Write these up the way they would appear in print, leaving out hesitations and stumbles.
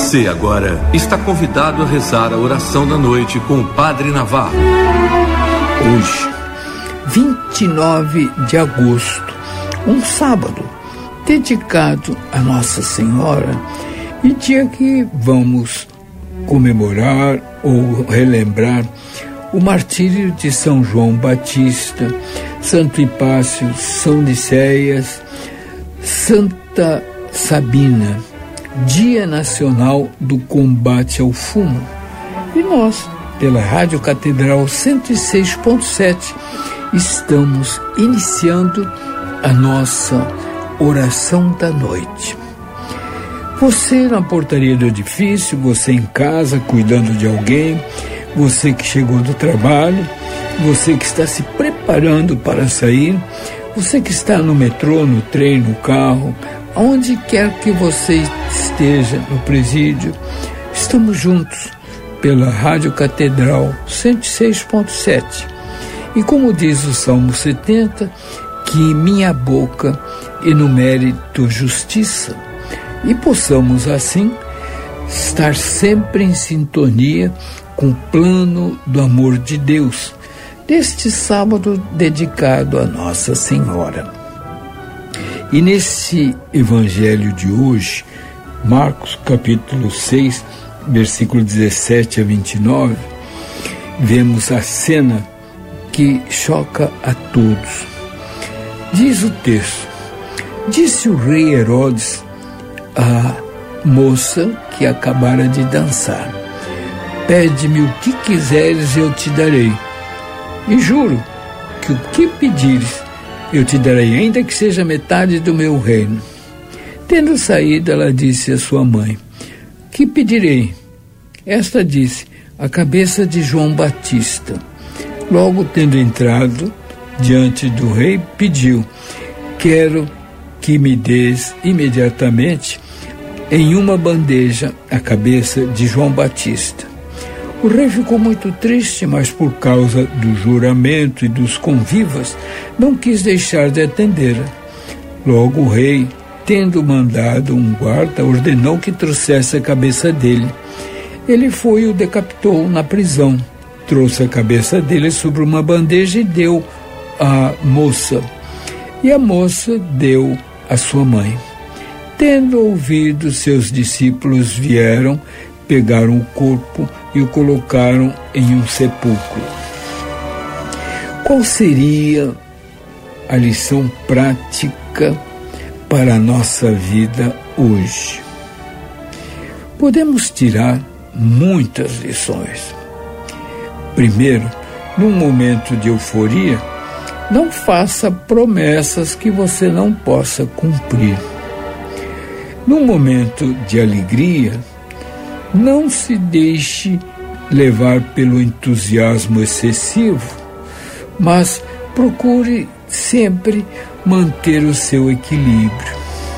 Você agora está convidado a rezar a oração da noite com o Padre Navarro. Hoje, 29 de agosto, um sábado, dedicado a Nossa Senhora, e dia que vamos comemorar ou relembrar o martírio de São João Batista, Santo Hipácio, São Nicéias, Santa Sabina, Dia Nacional do Combate ao Fumo. E nós, pela Rádio Catedral 106.7, estamos iniciando a nossa oração da noite. Você na portaria do edifício, você em casa cuidando de alguém, você que chegou do trabalho, você que está se preparando para sair, você que está no metrô, no trem, no carro, aonde quer que você esteja, no presídio, estamos juntos pela Rádio Catedral 106.7. E como diz o Salmo 70, que minha boca enumere tua justiça, e possamos assim estar sempre em sintonia com o plano do amor de Deus, deste sábado dedicado a Nossa Senhora. E nesse evangelho de hoje, Marcos capítulo 6, versículo 17 a 29, vemos a cena que choca a todos. Diz o texto: disse o rei Herodes à moça que acabara de dançar: pede-me o que quiseres e eu te darei. E juro que o que pedires eu te darei, ainda que seja metade do meu reino. Tendo saído, ela disse à sua mãe: que pedirei? Esta disse: a cabeça de João Batista. Logo tendo entrado diante do rei, pediu: quero que me des imediatamente em uma bandeja a cabeça de João Batista. O rei ficou muito triste, mas por causa do juramento e dos convivas, não quis deixar de atendê-la. Logo o rei, tendo mandado um guarda, ordenou que trouxesse a cabeça dele. Ele foi e o decapitou na prisão. Trouxe a cabeça dele sobre uma bandeja e deu à moça. E a moça deu à sua mãe. Tendo ouvido, seus discípulos vieram, pegaram o corpo e o colocaram em um sepulcro. Qual seria a lição prática para a nossa vida hoje? Podemos tirar muitas lições. Primeiro, num momento de euforia, não faça promessas que você não possa cumprir. Num momento de alegria, não se deixe levar pelo entusiasmo excessivo, mas procure sempre manter o seu equilíbrio.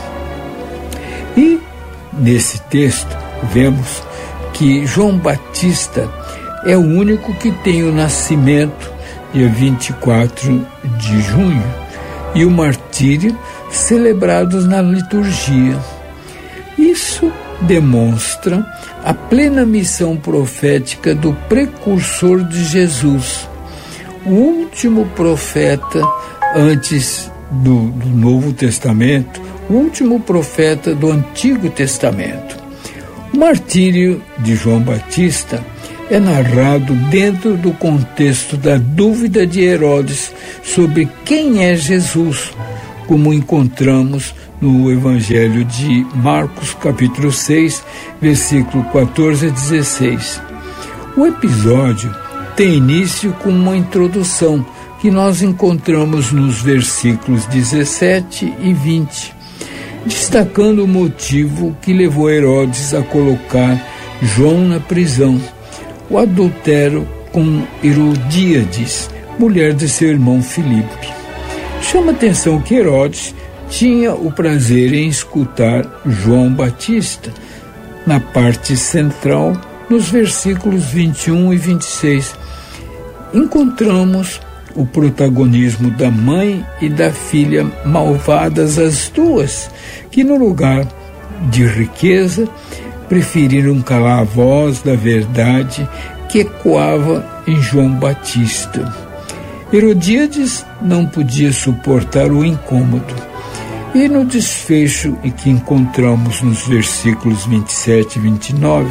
E, nesse texto, vemos que João Batista é o único que tem o nascimento, dia 24 de junho, e o martírio celebrados na liturgia. Isso demonstra a plena missão profética do precursor de Jesus, o último profeta antes do Novo Testamento, o último profeta do Antigo Testamento. O martírio de João Batista é narrado dentro do contexto da dúvida de Herodes sobre quem é Jesus, como encontramos no Evangelho de Marcos, capítulo 6, versículo 14 a 16. O episódio tem início com uma introdução que nós encontramos nos versículos 17 e 20, destacando o motivo que levou Herodes a colocar João na prisão: o adultério com Herodíades, mulher de seu irmão Filipe. Chama atenção que Herodes tinha o prazer em escutar João Batista, na parte central, nos versículos 21 e 26. Encontramos o protagonismo da mãe e da filha malvadas, as duas, que no lugar de riqueza preferiram calar a voz da verdade que ecoava em João Batista. Herodíades não podia suportar o incômodo. E no desfecho que encontramos nos versículos 27 e 29,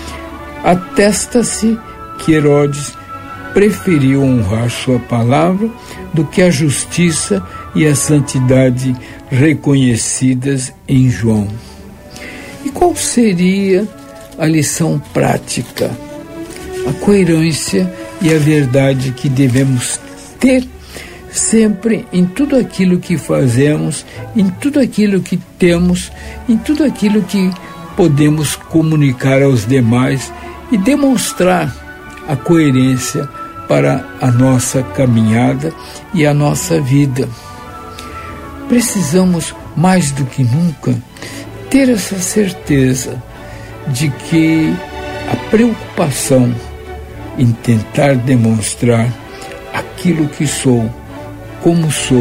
atesta-se que Herodes preferiu honrar sua palavra do que a justiça e a santidade reconhecidas em João. E qual seria a lição prática? A coerência e a verdade que devemos ter sempre em tudo aquilo que fazemos, em tudo aquilo que temos, em tudo aquilo que podemos comunicar aos demais e demonstrar a coerência para a nossa caminhada e a nossa vida. Precisamos, mais do que nunca, ter essa certeza de que a preocupação em tentar demonstrar aquilo que sou, como sou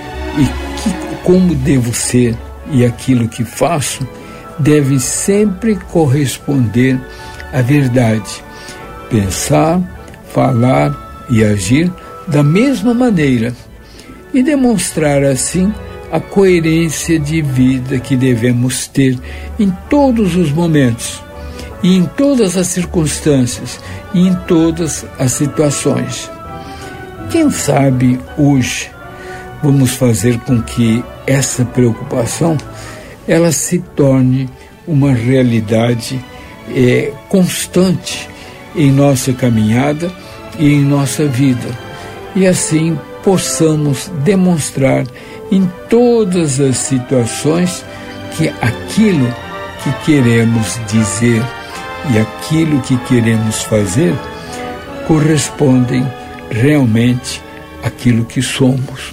e como devo ser e aquilo que faço, deve sempre corresponder à verdade. Pensar, falar e agir da mesma maneira e demonstrar assim a coerência de vida que devemos ter em todos os momentos e em todas as circunstâncias e em todas as situações. Quem sabe hoje vamos fazer com que essa preocupação ela se torne uma realidade constante em nossa caminhada e em nossa vida, e assim possamos demonstrar em todas as situações que aquilo que queremos dizer e aquilo que queremos fazer correspondem realmente àquilo que somos.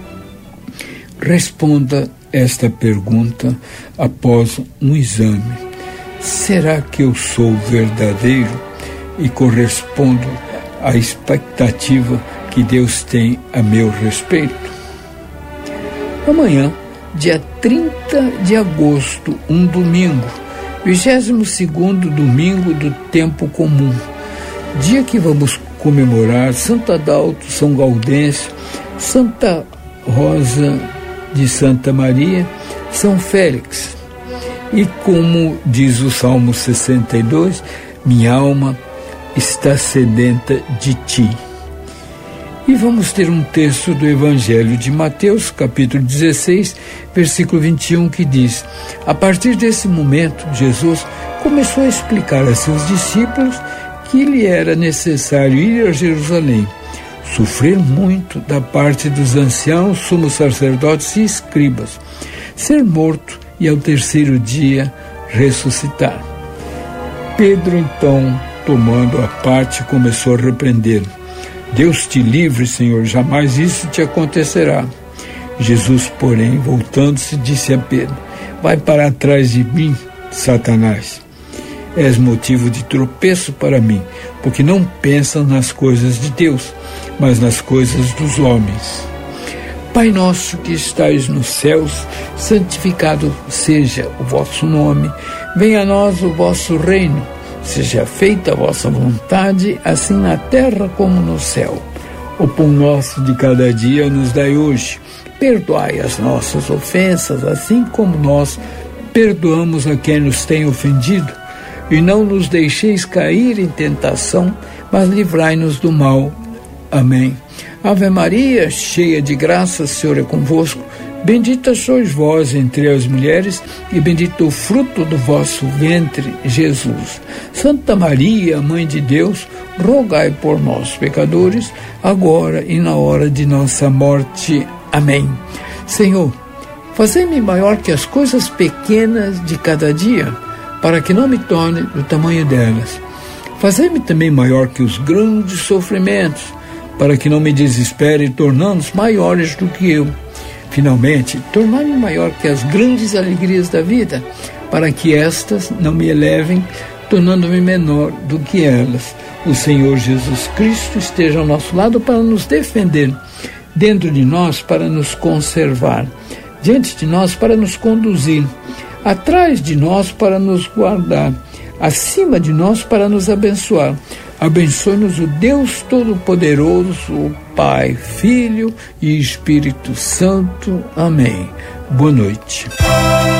Responda esta pergunta após um exame. Será que eu sou verdadeiro e correspondo à expectativa que Deus tem a meu respeito? Amanhã, dia 30 de agosto, um domingo, 22º domingo do tempo comum, dia que vamos comemorar Santo Adalto, São Gaudêncio, Santa Rosa de Santa Maria, São Félix. E como diz o Salmo 62, minha alma está sedenta de ti. E vamos ter um texto do Evangelho de Mateus, capítulo 16, versículo 21, que diz: a partir desse momento, Jesus começou a explicar a seus discípulos que lhe era necessário ir a Jerusalém, sofrer muito da parte dos anciãos, sumos sacerdotes e escribas, ser morto e ao terceiro dia ressuscitar. Pedro, então, tomando a parte, começou a repreender: Deus te livre, Senhor, jamais isso te acontecerá. Jesus, porém, voltando-se, disse a Pedro: vai para trás de mim, Satanás. És motivo de tropeço para mim, porque não pensas nas coisas de Deus, mas nas coisas dos homens. Pai nosso que estais nos céus, santificado seja o vosso nome. Venha a nós o vosso reino. Seja feita a vossa vontade, assim na terra como no céu. O pão nosso de cada dia nos dai hoje. Perdoai as nossas ofensas, assim como nós perdoamos a quem nos tem ofendido. E não nos deixeis cair em tentação, mas livrai-nos do mal. Amém. Ave Maria, cheia de graça, o Senhor é convosco. Bendita sois vós entre as mulheres, e bendito o fruto do vosso ventre, Jesus. Santa Maria, Mãe de Deus, rogai por nós, pecadores, agora e na hora de nossa morte. Amém. Senhor, fazei-me maior que as coisas pequenas de cada dia, para que não me torne do tamanho delas. Fazei-me também maior que os grandes sofrimentos, para que não me desespere, tornando-os maiores do que eu. Finalmente, tornar-me maior que as grandes alegrias da vida, para que estas não me elevem, tornando-me menor do que elas. O Senhor Jesus Cristo esteja ao nosso lado para nos defender, dentro de nós para nos conservar, diante de nós para nos conduzir, atrás de nós para nos guardar, acima de nós para nos abençoar. Abençoe-nos o Deus Todo-Poderoso, o Pai, Filho e Espírito Santo. Amém. Boa noite.